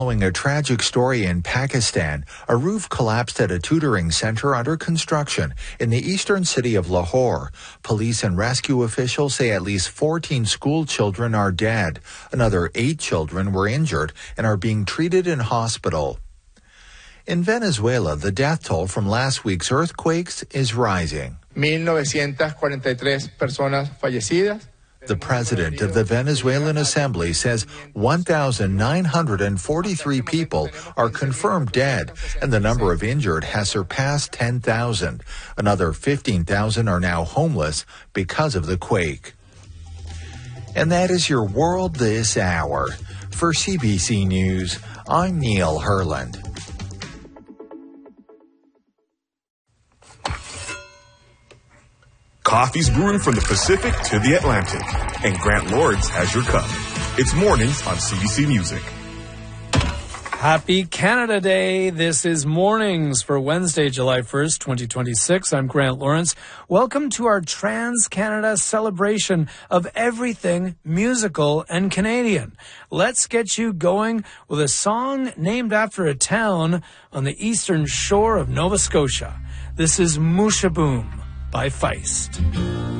Following a tragic story in Pakistan, a roof collapsed at a tutoring center under construction in the eastern city of Lahore. Police and rescue officials say at least 14 school children are dead. Another 8 children were injured and are being treated in hospital. In Venezuela, the death toll from last week's earthquakes is rising. 1,943 personas fallecidas. The president of the Venezuelan Assembly says 1,943 people are confirmed dead, and the number of injured has surpassed 10,000. Another 15,000 are now homeless because of the quake. And that is your world this hour. For CBC News, I'm Neil Herland. Coffee's brewing from the Pacific to the Atlantic, and Grant Lawrence has your cup. It's mornings on CBC Music. Happy Canada Day. This is Mornings for Wednesday, July 1st, 2026. I'm Grant Lawrence. Welcome to our Trans-Canada celebration of everything musical and Canadian. Let's get you going with a song named after a town on the eastern shore of Nova Scotia. This is Mushaboom by Feist.